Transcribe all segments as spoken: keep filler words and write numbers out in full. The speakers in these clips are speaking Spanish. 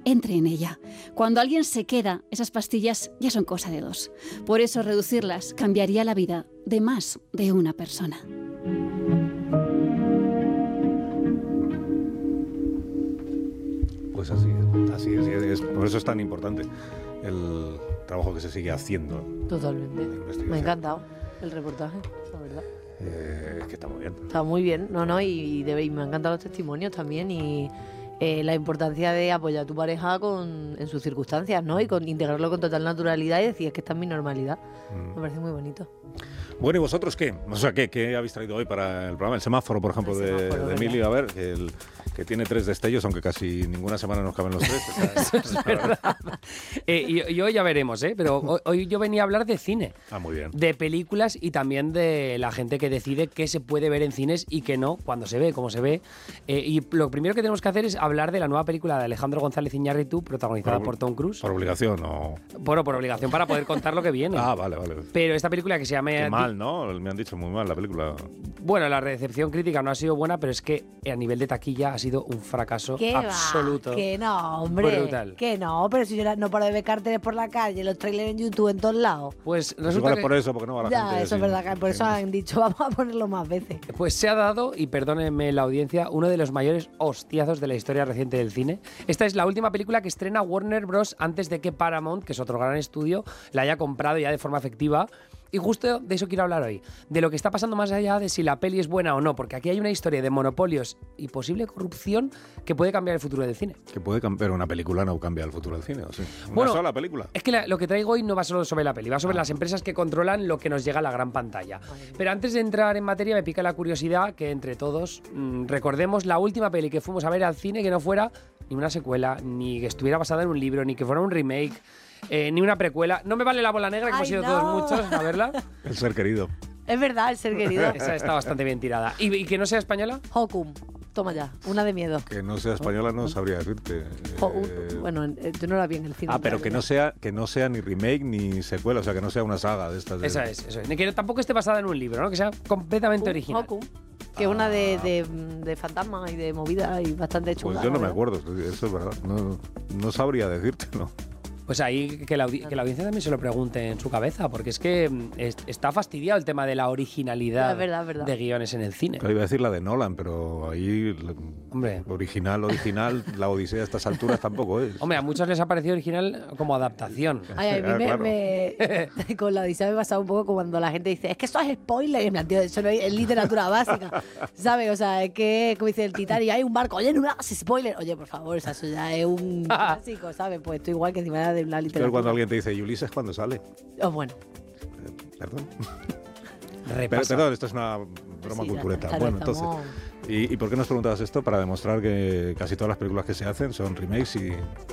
entre en ella. Cuando alguien se queda, esas pastillas ya son cosa de dos. Por eso reducirlas cambiaría la vida de más de una persona. Pues así, así es, es, por eso es tan importante el trabajo que se sigue haciendo. Totalmente. Me ha encantado el reportaje, la verdad. Eh, es que está muy bien. Está muy bien, no, no, y, y, de, y me han encantado los testimonios también y eh, la importancia de apoyar a tu pareja con, en sus circunstancias, ¿no? Y con integrarlo con total naturalidad y decir, es que esta es mi normalidad. Mm. Me parece muy bonito. Bueno, ¿y vosotros qué? O sea, ¿qué, qué habéis traído hoy para el programa? El semáforo, por ejemplo, el semáforo, de, de Emilio. A ver, que, el, que tiene tres destellos, aunque casi ninguna semana nos caben los tres. Eso es verdad. eh, y, y hoy ya veremos, ¿eh? Pero hoy, hoy yo venía a hablar de cine. Ah, muy bien. De películas y también de la gente que decide qué se puede ver en cines y qué no, cuando se ve, cómo se ve. Eh, y lo primero que tenemos que hacer es hablar de la nueva película de Alejandro González Iñárritu, protagonizada por, por Tom Cruise. ¿Por obligación o...? Bueno, por obligación, para poder contar lo que viene. Ah, vale, vale. Pero esta película que se llama... Qué mal, ¿no? Me han dicho muy mal la película. Bueno, la recepción crítica no ha sido buena, pero es que a nivel de taquilla ha sido un fracaso ¿Qué absoluto. Va? Que no, hombre. Brutal. Que no, pero si yo no paro de ver carteles por la calle, los trailers en YouTube en todos lados. Pues resulta igual que... es por eso, porque no va la ya, gente. Eso es verdad, que por eso han dicho, vamos a ponerlo más veces. Pues se ha dado, y perdónenme la audiencia, uno de los mayores hostiazos de la historia reciente del cine. Esta es la última película que estrena Warner Bros. Antes de que Paramount, que es otro gran estudio, la haya comprado ya de forma efectiva. Y justo de eso quiero hablar hoy, de lo que está pasando más allá de si la peli es buena o no, porque aquí hay una historia de monopolios y posible corrupción que puede cambiar el futuro del cine. Que puede cambiar, una película no cambia el futuro del cine, ¿o sí? Una bueno, sola película. Es que la, lo que traigo hoy no va solo sobre la peli, va sobre ah. las empresas que controlan lo que nos llega a la gran pantalla. Ay, Pero antes de entrar en materia me pica la curiosidad que entre todos mmm, recordemos la última peli que fuimos a ver al cine que no fuera ni una secuela, ni que estuviera basada en un libro, ni que fuera un remake. Eh, ni una precuela. No me vale La Bola Negra, que hemos ido no. todos muchos a verla. El Ser Querido. Es verdad, El Ser Querido. Esa está bastante bien tirada. ¿Y, y que no sea española? Hokum. Toma ya, una de miedo. Que no sea española no sabría decirte. Eh, bueno, yo no la vi en el cine. Ah, pero que no sea que no sea ni remake ni secuela, o sea, que no sea una saga de estas. De... Esa es, eso es. Que tampoco esté basada en un libro, ¿no? Que sea completamente Hokum, original. Hokum. Que es ah. una de, de, de fantasma y de movida y bastante chula. Pues yo no me acuerdo, eso es verdad. No, no sabría decirte, ¿no? Pues ahí que la, que la audiencia también se lo pregunte en su cabeza, porque es que es, está fastidiado el tema de la originalidad es verdad, es verdad. de guiones en el cine. Yo iba a decir la de Nolan, pero ahí Hombre. original, original, la Odisea a estas alturas tampoco es. Hombre, a muchos les ha parecido original como adaptación. Ay, a mí me, claro. me con la Odisea me ha pasado un poco cuando la gente dice, es que eso es spoiler, y me tío, eso no es literatura básica, ¿sabes? O sea, es que, como dice el Titanic, hay un barco, oye, no me hagas spoiler. Oye, por favor, eso ya es un clásico, ¿sabes? Pues estoy igual que encima de la literatura. Pero cuando alguien te dice, ¿y Ulises cuándo sale? Oh, bueno. Eh, perdón. Pero, perdón, esto es una broma sí, cultureta. Claro, bueno, entonces, ¿y, ¿y por qué nos preguntabas esto? Para demostrar que casi todas las películas que se hacen son remakes y...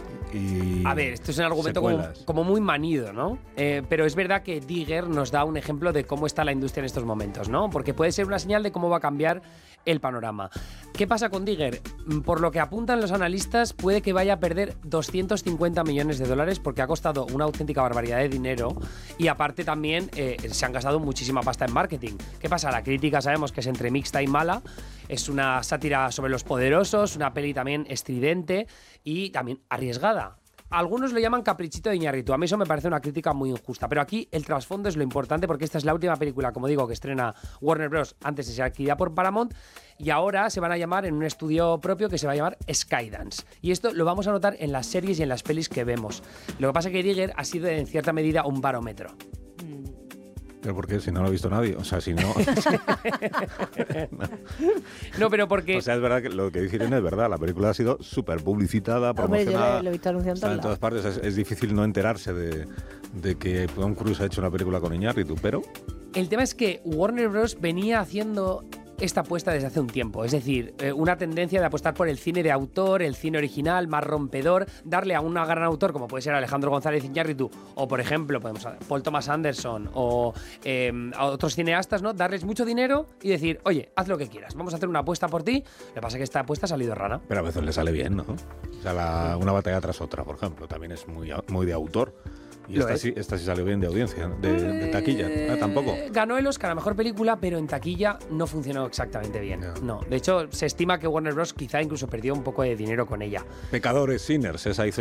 Y a ver, esto es un argumento como, como muy manido, ¿no? Eh, pero es verdad que Digger nos da un ejemplo de cómo está la industria en estos momentos, ¿no? Porque puede ser una señal de cómo va a cambiar el panorama. ¿Qué pasa con Digger? Por lo que apuntan los analistas, puede que vaya a perder doscientos cincuenta millones de dólares porque ha costado una auténtica barbaridad de dinero y aparte también eh, se han gastado muchísima pasta en marketing. ¿Qué pasa? La crítica sabemos que es entre mixta y mala, es una sátira sobre los poderosos, una peli también estridente y también arriesgada. Algunos lo llaman caprichito de Iñárritu. A mí eso me parece una crítica muy injusta. Pero aquí el trasfondo es lo importante porque esta es la última película, como digo, que estrena Warner Bros. Antes de ser adquirida por Paramount. Y ahora se van a llamar en un estudio propio que se va a llamar Skydance. Y esto lo vamos a notar en las series y en las pelis que vemos. Lo que pasa es que Digger ha sido en cierta medida un barómetro. ¿Pero por qué? Si no lo ha visto nadie. O sea, si no... no. no, pero porque... O sea, es verdad que lo que dice Irene es verdad. La película ha sido súper publicitada, promocionada. Hombre, yo lo he visto anunciando está en todas partes. Es, es difícil no enterarse de, de que Tom Cruise ha hecho una película con Iñárritu, pero... El tema es que Warner Bros. Venía haciendo esta apuesta desde hace un tiempo. Es decir, eh, una tendencia de apostar por el cine de autor, el cine original, más rompedor, darle a un gran autor como puede ser Alejandro González Iñárritu o, por ejemplo, podemos Paul Thomas Anderson o eh, a otros cineastas, ¿no? Darles mucho dinero y decir, oye, haz lo que quieras, vamos a hacer una apuesta por ti. Lo que pasa es que esta apuesta ha salido rana. Pero a veces le sale bien, ¿no? O sea, la, una batalla tras otra, por ejemplo, también es muy, muy de autor. Y esta sí, esta sí salió bien de audiencia, de, de taquilla. Ah, tampoco. Ganó el Oscar a Mejor Película, pero en taquilla no funcionó exactamente bien. Yeah. No, de hecho, se estima que Warner Bros. Quizá incluso perdió un poco de dinero con ella. Pecadores, Sinners, esa hizo